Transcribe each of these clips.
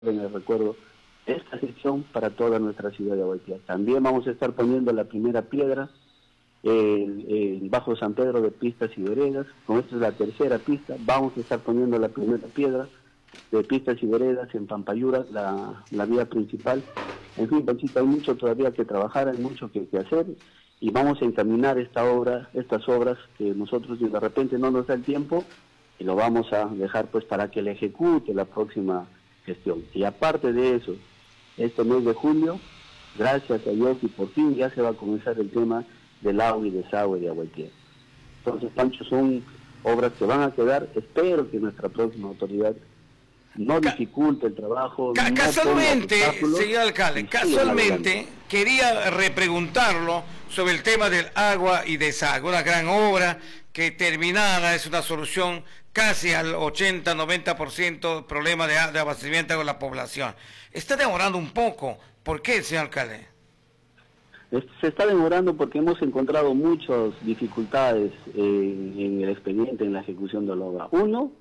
en el recuerdo esta gestión para toda nuestra ciudad de Aguaitía. También vamos a estar poniendo la primera piedra bajo San Pedro de Pistas y Veredas. Con esta es la tercera pista. Vamos a estar poniendo la primera piedra de Pistas y Veredas en Pampayura, la vía principal. En fin, Panchito, hay mucho todavía que trabajar, hay mucho que hacer, y vamos a encaminar estas obras que nosotros de repente no nos da el tiempo, y lo vamos a dejar pues para que le ejecute la próxima gestión. Y aparte de eso, este mes de julio, gracias a Dios, y por fin ya se va a comenzar el tema del agua y desagüe de Aguaitía. Entonces, Pancho, son obras que van a quedar. Espero que nuestra próxima autoridad no dificulte el trabajo. Casualmente, señor alcalde, casualmente quería repreguntarlo sobre el tema del agua y desagüe, una gran obra que terminada es una solución casi al 80-90% problema de abastecimiento con la población. Está demorando un poco. ¿Por qué, señor alcalde? Se está demorando porque hemos encontrado muchas dificultades en el expediente, en la ejecución de la obra. Uno,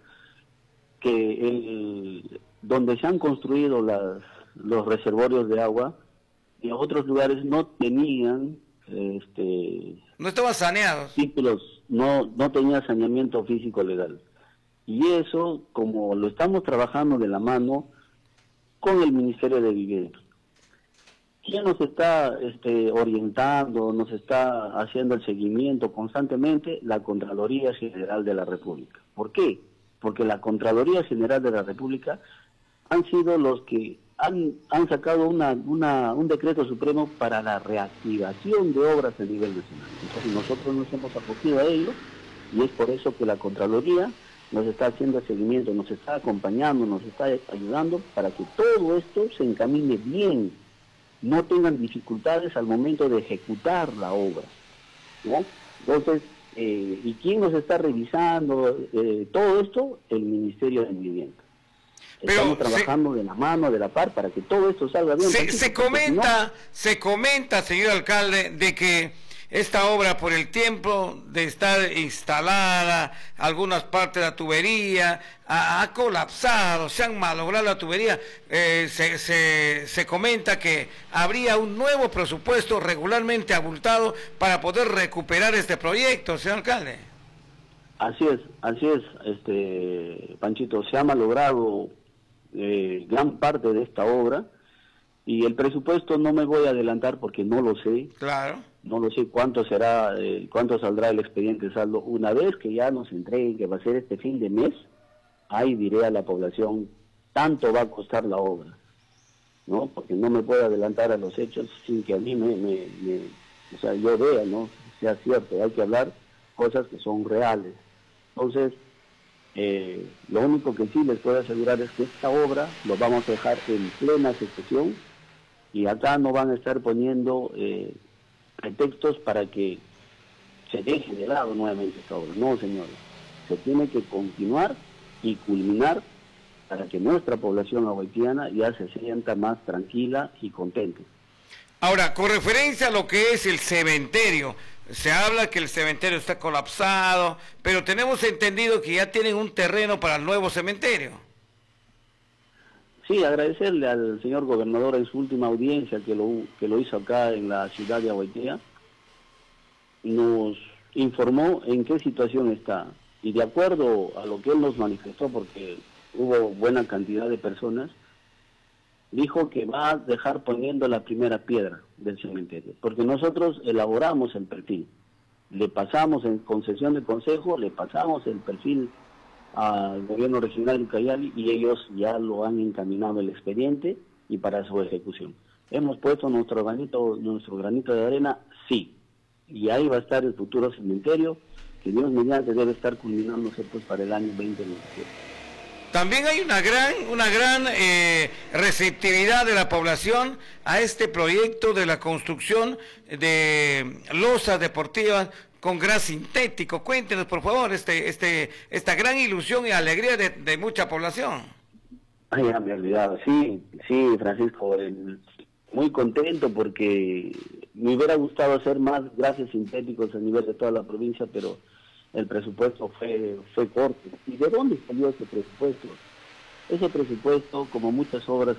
que donde se han construido los reservorios de agua, en otros lugares no tenían no estaban saneados, títulos, no tenía saneamiento físico legal. Y eso, como lo estamos trabajando de la mano con el Ministerio de Vivienda, ¿quién nos está orientando, nos está haciendo el seguimiento constantemente? La Contraloría General de la República. ¿Por qué? Porque la Contraloría General de la República han sido los que han sacado un decreto supremo para la reactivación de obras a nivel nacional. Entonces nosotros nos hemos acogido a ello, y es por eso que la Contraloría nos está haciendo el seguimiento, nos está acompañando, nos está ayudando para que todo esto se encamine bien, no tengan dificultades al momento de ejecutar la obra, ¿no? Entonces, ¿y quién nos está revisando todo esto? El Ministerio de Vivienda. Estamos trabajando de la mano, de la par, para que todo esto salga bien. Se comenta, señor alcalde, de que esta obra, por el tiempo de estar instalada, algunas partes de la tubería ha colapsado, se han malogrado la tubería. Se comenta que habría un nuevo presupuesto regularmente abultado para poder recuperar este proyecto, señor alcalde. Así es, Panchito, se ha malogrado gran parte de esta obra, y el presupuesto no me voy a adelantar porque no lo sé. Claro. No lo sé cuánto será, cuánto saldrá el expediente de saldo. Una vez que ya nos entreguen, que va a ser este fin de mes, ahí diré a la población tanto va a costar la obra, ¿no? Porque no me puedo adelantar a los hechos sin que a mí o sea, yo vea, ¿no? Sea cierto, hay que hablar cosas que son reales. Entonces, lo único que sí les puedo asegurar es que esta obra lo vamos a dejar en plena ejecución, y acá no van a estar poniendo pretextos para que se deje de lado nuevamente esta obra. No, señores, se tiene que continuar y culminar para que nuestra población aguaitiana ya se sienta más tranquila y contenta. Ahora, con referencia a lo que es el cementerio, se habla que el cementerio está colapsado, pero tenemos entendido que ya tienen un terreno para el nuevo cementerio. Sí, agradecerle al señor gobernador en su última audiencia que lo hizo acá en la ciudad de Aguaitía. Nos informó en qué situación está, y de acuerdo a lo que él nos manifestó, porque hubo buena cantidad de personas, dijo que va a dejar poniendo la primera piedra del cementerio, porque nosotros elaboramos el perfil, le pasamos en concesión de consejo, le pasamos el perfil al gobierno regional de Ucayali, y ellos ya lo han encaminado el expediente y para su ejecución. Hemos puesto nuestro granito de arena, sí, y ahí va a estar el futuro cementerio, que Dios mediante debe estar culminándose pues para el año 2027. También hay una gran receptividad de la población a este proyecto de la construcción de losas deportivas con gras sintético. Cuéntenos, por favor, esta gran ilusión y alegría de mucha población. Ay, ya me he olvidado. Sí, Francisco, muy contento porque me hubiera gustado hacer más grases sintéticos a nivel de toda la provincia, pero el presupuesto fue corto. ¿Y de dónde salió ese presupuesto? ese presupuesto, como muchas obras